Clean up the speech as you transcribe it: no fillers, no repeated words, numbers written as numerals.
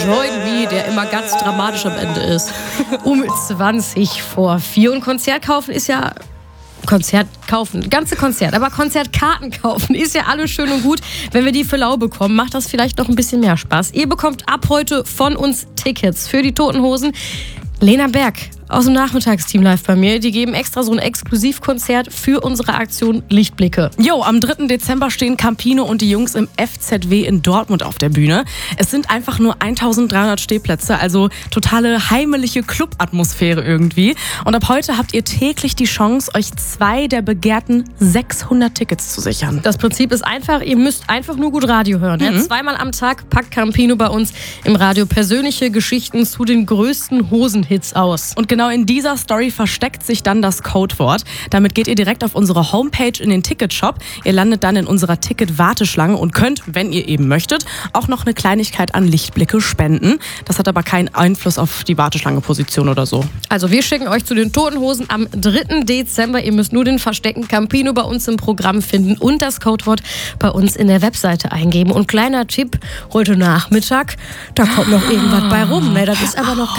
irgendwie, der immer ganz dramatisch am Ende ist. Um 3:20 Und Konzert kaufen ist ja... ganze Konzert, aber Konzertkarten kaufen ist ja alles schön und gut. Wenn wir die für lau bekommen, macht das vielleicht noch ein bisschen mehr Spaß. Ihr bekommt ab heute von uns Tickets für die Toten Hosen. Lena Berg aus dem Nachmittagsteam live bei mir. Die geben extra so ein Exklusivkonzert für unsere Aktion Lichtblicke. Jo, am 3. Dezember stehen Campino und die Jungs im FZW in Dortmund auf der Bühne. Es sind einfach nur 1300 Stehplätze, also totale heimelige Club-Atmosphäre irgendwie. Und ab heute habt ihr täglich die Chance, euch 2 der begehrten 600 Tickets zu sichern. Das Prinzip ist einfach, ihr müsst einfach nur gut Radio hören. Ja? 2-mal am Tag packt Campino bei uns im Radio persönliche Geschichten zu den größten Hosenhits aus. Und genau in dieser Story versteckt sich dann das Codewort. Damit geht ihr direkt auf unsere Homepage in den Ticketshop. Ihr landet dann in unserer Ticket-Warteschlange und könnt, wenn ihr eben möchtet, auch noch eine Kleinigkeit an Lichtblicke spenden. Das hat aber keinen Einfluss auf die Warteschlange-Position oder so. Also wir schicken euch zu den Toten Hosen am 3. Dezember. Ihr müsst nur den versteckten Campino bei uns im Programm finden und das Codewort bei uns in der Webseite eingeben. Und kleiner Tipp, heute Nachmittag, da kommt noch irgendwas bei rum. Ne, das ist aber noch